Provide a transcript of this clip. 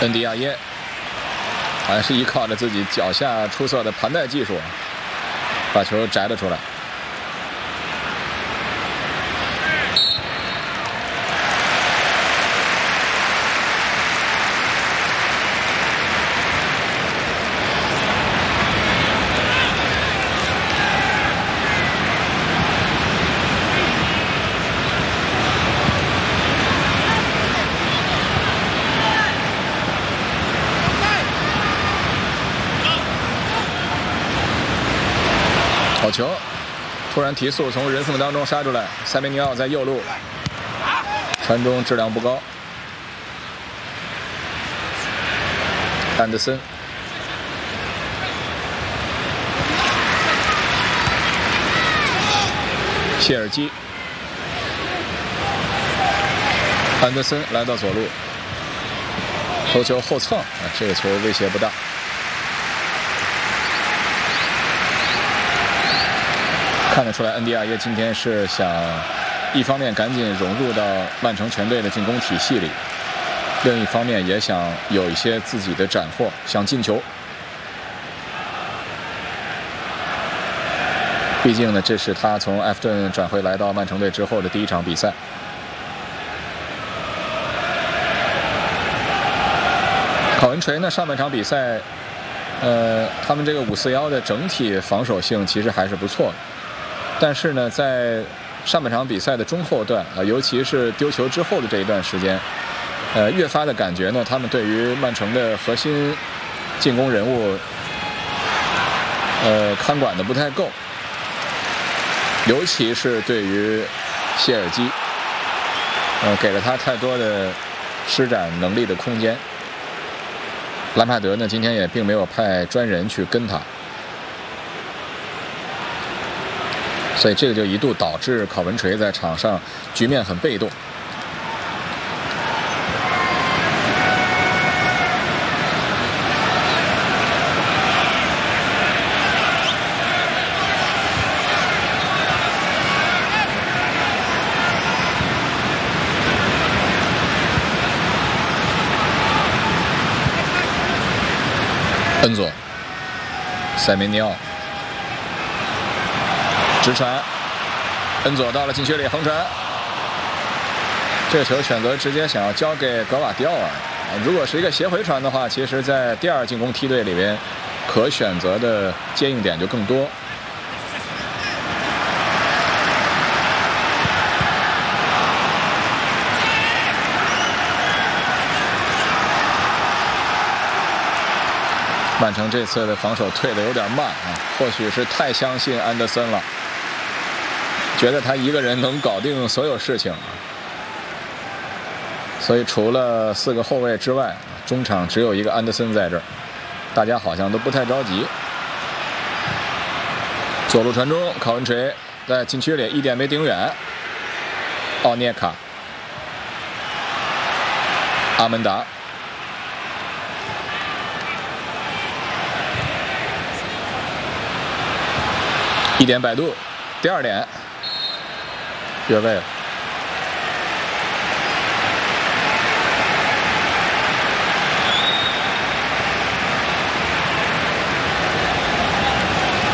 恩迪亚耶还是依靠着自己脚下出色的盘带技术，把球摘了出来。好球！突然提速从人缝当中杀出来，塞梅尼奥在右路传中质量不高。安德森，谢尔基，安德森来到左路，头球后蹭，这个球威胁不大。看得出来，恩迪亚耶今天是想一方面赶紧融入到曼城全队的进攻体系里，另一方面也想有一些自己的斩获，想进球。毕竟呢，这是他从埃弗顿转会来到曼城队之后的第一场比赛。考文垂呢，上半场比赛，他们这个5-4-1的整体防守性其实还是不错的。但是呢，在上半场比赛的中后段尤其是丢球之后的这一段时间，越发的感觉呢，他们对于曼城的核心进攻人物，看管的不太够，尤其是对于谢尔基，给了他太多的施展能力的空间。兰帕德呢，今天也并没有派专人去跟他。所以这个就一度导致考文垂在场上局面很被动。恩佐，塞梅尼奥。直传，恩佐到了禁区里横传，这个球选择直接想要交给格瓦迪奥尔。如果是一个斜回传的话，其实在第二进攻梯队里边可选择的接应点就更多。曼城这次的防守退得有点慢或许是太相信安德森了。觉得他一个人能搞定所有事情，所以除了4个后卫之外，中场只有一个安德森在这儿，大家好像都不太着急。左路传中，考文垂在禁区里一点没顶远，奥涅卡、阿门达。1点摆渡，第2点越位了。